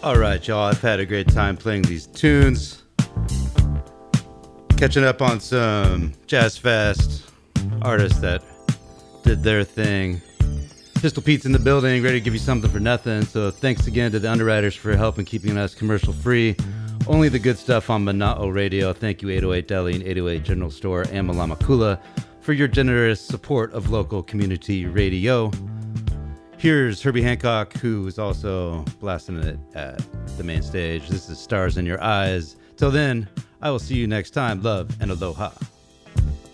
All right, y'all. I've had a great time playing these tunes. Catching up on some Jazz Fest artists that did their thing. Pistol Pete's in the building, ready to give you something for nothing. So thanks again to the underwriters for helping keeping us commercial free. Only the good stuff on Mana'o Radio. Thank you 808 Deli and 808 General Store and Malama Kula for your generous support of local community radio. Here's Herbie Hancock, who is also blasting it at the main stage. This is Stars in Your Eyes. Till then, I will see you next time. Love and aloha.